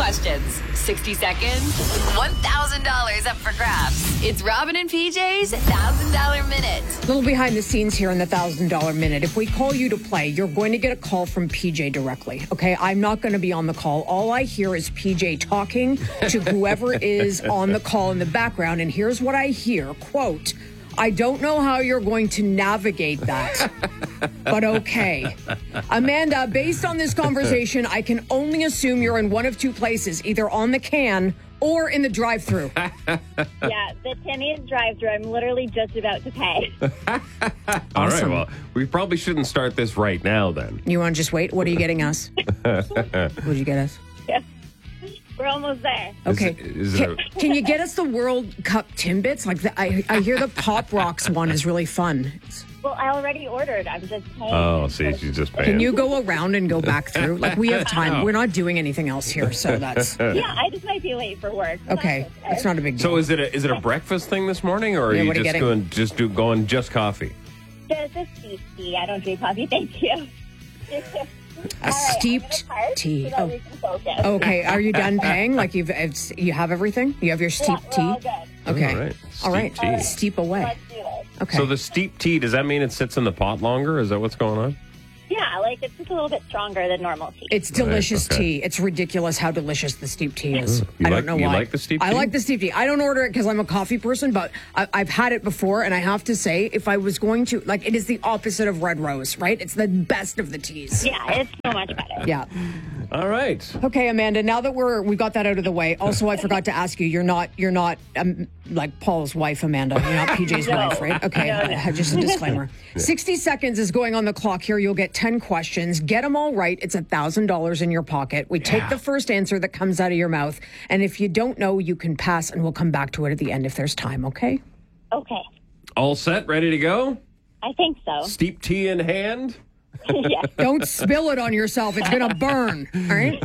questions, 60 seconds, $1,000 up for grabs. It's Robin and PJ's $1,000 Minute. A little behind the scenes here in the $1,000 Minute. If we call you to play, you're going to get a call from PJ directly, okay? I'm not going to be on the call. All I hear is PJ talking to whoever is on the call in the background, and here's what I hear, quote, I don't know how you're going to navigate that, but okay. Amanda, based on this conversation, I can only assume you're in one of two places, either on the can or in the drive-thru. Yeah, the Timmy's drive-thru. I'm literally just about to pay. All right, well, we probably shouldn't start this right now then. You want to just wait? What are you getting us? What did you get us? Yeah. We're almost there. Okay. Can you get us the World Cup Timbits? Like I hear the Pop Rocks one is really fun. Well, I already ordered. I'm just paying. Oh, see, she's just paying. Can you go around and go back through? Like, we have time. We're not doing anything else here, so that's... Yeah, I just might be late for work. Okay, it's not a big deal. So is it a breakfast thing this morning, or are you just going just coffee? Just a steep tea. I don't drink coffee. Thank you. A steeped tea. So we can focus. Okay, are you done paying? Like you have everything? You have your steeped tea? We're all good. Okay. All right. All right. Steep away. Let's do this. Okay. So the steep tea, does that mean it sits in the pot longer? Is that what's going on? Yeah, like it's just a little bit stronger than normal tea. It's delicious okay. tea. It's ridiculous how delicious the steep tea is. You I like- don't know you why. like the steep tea? I like the steep tea. I don't order it because I'm a coffee person, but I've had it before, and I have to say, if I was going to, like, it is the opposite of Red Rose, right? It's the best of the teas. Yeah, it's so much better. Yeah. All right. Okay, Amanda. Now that we got that out of the way, also I forgot to ask you. You're not like Paul's wife, Amanda. You're not PJ's wife, right? Okay, No. just a disclaimer. 60 seconds is going on the clock here. You'll get 10 questions. Get them all right. It's $1,000 in your pocket. We take the first answer that comes out of your mouth, and if you don't know, you can pass, and we'll come back to it at the end if there's time. Okay? Okay, All set, ready to go? I think so. Steep tea in hand? Yeah. Don't spill it on yourself. It's gonna burn. All right?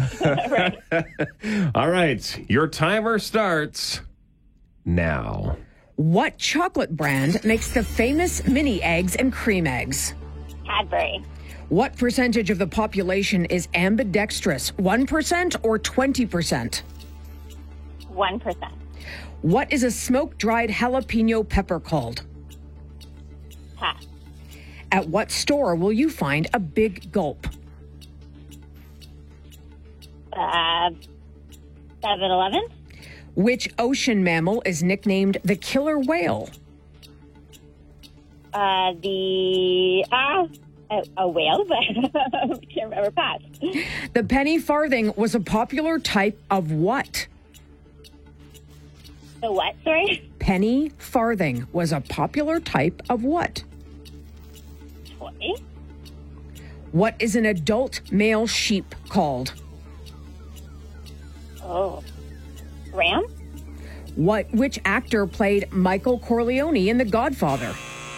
Right. All right. Your timer starts now. What chocolate brand makes the famous mini eggs and cream eggs? Cadbury. What percentage of the population is ambidextrous? 1% or 20%? 1%. What is a smoke-dried jalapeno pepper called? Pass. At what store will you find a big gulp? 7-Eleven. Which ocean mammal is nicknamed the killer whale? A whale, but I can't remember. Pass. The penny farthing was a popular type of what? The what? Sorry. Penny farthing was a popular type of what? Toy. What is an adult male sheep called? Oh. Ram. Which actor played Michael Corleone in The Godfather?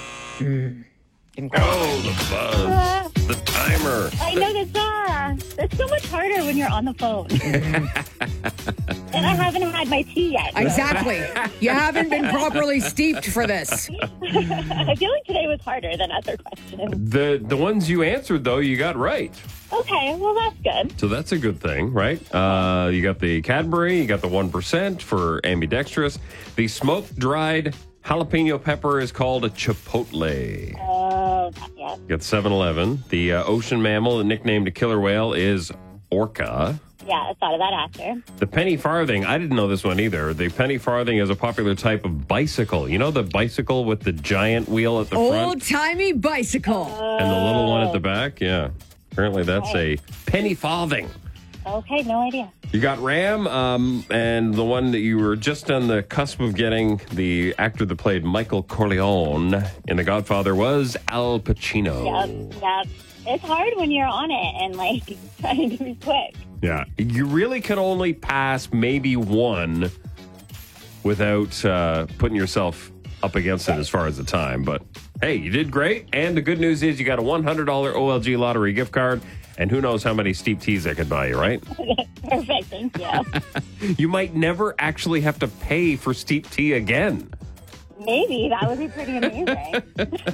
Oh, the buzz. The timer. I know that's so much harder when you're on the phone. And I haven't had my tea yet. Exactly. You haven't been properly steeped for this. I feel like today was harder than other questions. The ones you answered, though, you got right. Okay, well, that's good. So that's a good thing, right? You got the Cadbury, you got the 1% for ambidextrous. The smoke-dried jalapeno pepper is called a chipotle. Oh, yeah. You got 7-Eleven. The ocean mammal nicknamed a killer whale is orca. Yeah, I thought of that after. The penny farthing, I didn't know this one either. The penny farthing is a popular type of bicycle. You know the bicycle with the giant wheel at the front Old-timey bicycle. and the little one at the back? Yeah. Apparently that's a penny farthing. Okay, no idea. You got Ram, and the one that you were just on the cusp of getting, the actor that played Michael Corleone in The Godfather was Al Pacino. Yep. It's hard when you're on it and, like, trying to be quick. Yeah. You really can only pass maybe one without putting yourself up against it as far as the time. But, hey, you did great. And the good news is you got a $100 OLG lottery gift card. And who knows how many steep teas that could buy you, right? Perfect, thank you. You might never actually have to pay for steep tea again. Maybe. That would be pretty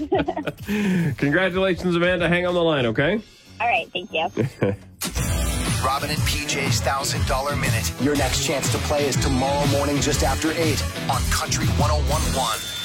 amazing. Congratulations, Amanda. Hang on the line, okay? All right, thank you. Robin and PJ's $1,000 Minute. Your next chance to play is tomorrow morning just after 8 on Country 101.1.